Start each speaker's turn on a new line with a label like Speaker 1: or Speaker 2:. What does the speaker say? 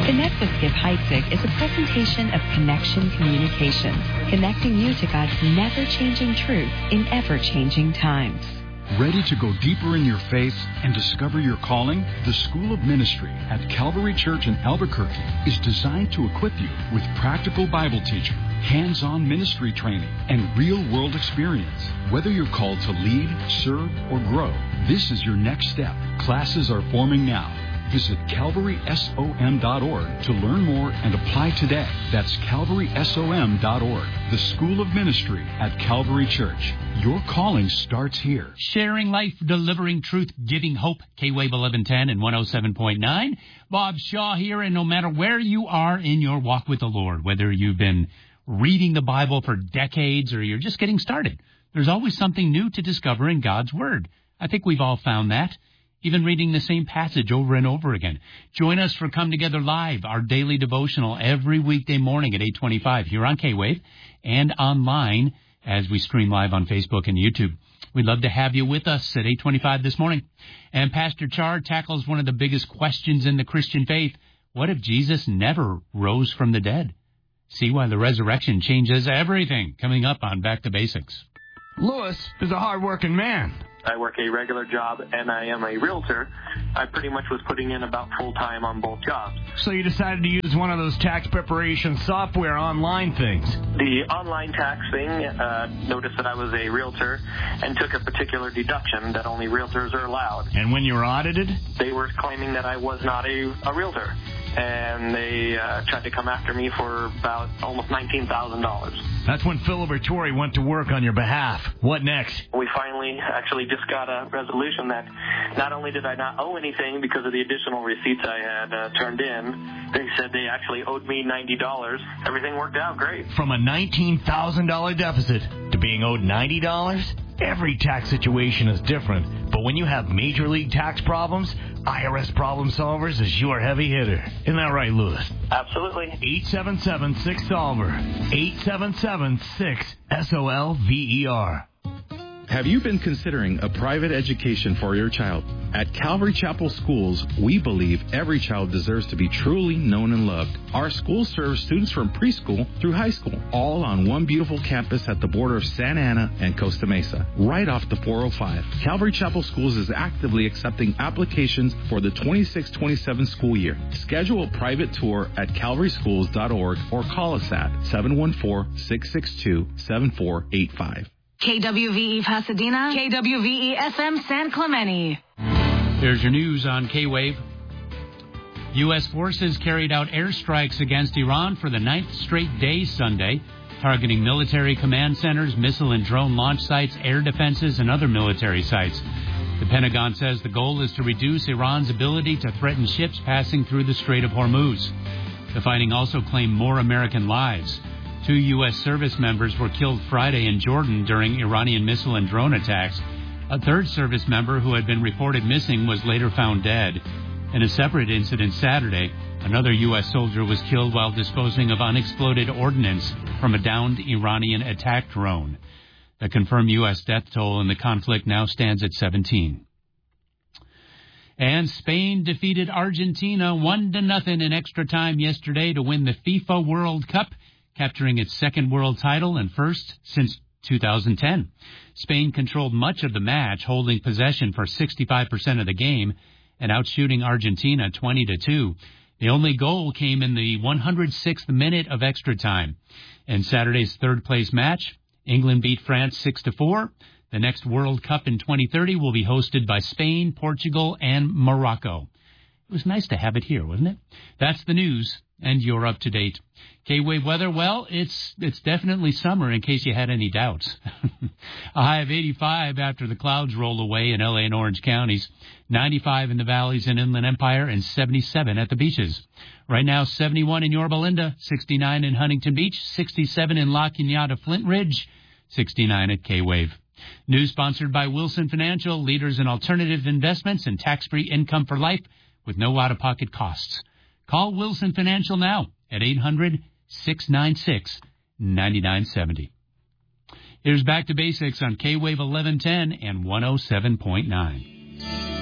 Speaker 1: Connect with Skip Heitzig is a presentation of Connection Communications, connecting you to God's never-changing truth in ever-changing times.
Speaker 2: Ready to go deeper in your faith and discover your calling? The School of Ministry at Calvary Church in Albuquerque is designed to equip you with practical Bible teaching, hands-on ministry training, and real-world experience. Whether you're called to lead, serve, or grow, this is your next step. Classes are forming now. Visit calvarysom.org to learn more and apply today. That's calvarysom.org. The School of Ministry at Calvary Church. Your calling starts here.
Speaker 3: Sharing life, delivering truth, giving hope. K-Wave 1110 and 107.9. Bob Shaw here, and no matter where you are in your walk with the Lord, whether you've been reading the Bible for decades or you're just getting started, there's always something new to discover in God's Word. I think we've all found that. Even reading the same passage over and over again. Join us for Come Together Live, our daily devotional every weekday morning at 8:25 here on K-Wave and online as we stream live on Facebook and YouTube. We'd love to have you with us at 8:25 this morning. And Pastor Chard tackles one of the biggest questions in the Christian faith. What if Jesus never rose from the dead? See why the resurrection changes everything. Coming up on Back to Basics.
Speaker 4: Lewis is a hard-working man.
Speaker 5: I work a regular job, and I am a realtor. I pretty much was putting in about full-time on both jobs.
Speaker 4: So you decided to use one of those tax preparation software online things.
Speaker 5: The online tax thing noticed that I was a realtor and took a particular deduction that only realtors are allowed.
Speaker 4: And when you were audited?
Speaker 5: They were claiming that I was not a realtor. And they tried to come after me for about almost $19,000.
Speaker 4: That's when Phil Libertori went to work on your behalf. What next?
Speaker 5: We finally actually just got a resolution that not only did I not owe anything because of the additional receipts I had turned in, they said they actually owed me $90. Everything worked out great.
Speaker 4: From a $19,000 deficit to being owed $90? Every tax situation is different, but when you have major league tax problems, IRS Problem Solvers is your heavy hitter. Isn't that right, Lewis?
Speaker 5: Absolutely.
Speaker 4: 877-6-SOLVER. 877-6-SOLVER.
Speaker 6: Have you been considering a private education for your child? At Calvary Chapel Schools, we believe every child deserves to be truly known and loved. Our school serves students from preschool through high school, all on one beautiful campus at the border of Santa Ana and Costa Mesa, right off the 405. Calvary Chapel Schools is actively accepting applications for the 26-27 school year. Schedule a private tour at calvaryschools.org or call us at 714-662-7485.
Speaker 7: KWVE Pasadena, KWVE FM San Clemente.
Speaker 3: Here's your news on K-Wave. U.S. forces carried out airstrikes against Iran for the 9th straight day Sunday, targeting military command centers, missile and drone launch sites, air defenses, and other military sites. The Pentagon says the goal is to reduce Iran's ability to threaten ships passing through the Strait of Hormuz. The fighting also claimed more American lives. 2 U.S. service members were killed Friday in Jordan during Iranian missile and drone attacks. A third service member who had been reported missing was later found dead. In a separate incident Saturday, another U.S. soldier was killed while disposing of unexploded ordnance from a downed Iranian attack drone. The confirmed U.S. death toll in the conflict now stands at 17. And Spain defeated Argentina 1-0 in extra time yesterday to win the FIFA World Cup, capturing its second world title and first since 2010. Spain controlled much of the match, holding possession for 65% of the game and outshooting Argentina 20-2. The only goal came in the 106th minute of extra time. In Saturday's third-place match, England beat France 6-4. The next World Cup in 2030 will be hosted by Spain, Portugal, and Morocco. It was nice to have it here, wasn't it? That's the news, and you're up to date. K-Wave weather, well, it's definitely summer in case you had any doubts. A high of 85 after the clouds roll away in L.A. and Orange counties, 95 in the valleys and Inland Empire, and 77 at the beaches. Right now, 71 in Yorba Linda, 69 in Huntington Beach, 67 in La Cañada Flint Ridge, 69 at K-Wave. News sponsored by Wilson Financial, leaders in alternative investments and tax-free income for life with no out-of-pocket costs. Call Wilson Financial now at 800-696-9970. Here's Back to Basics on K-Wave 1110 and 107.9.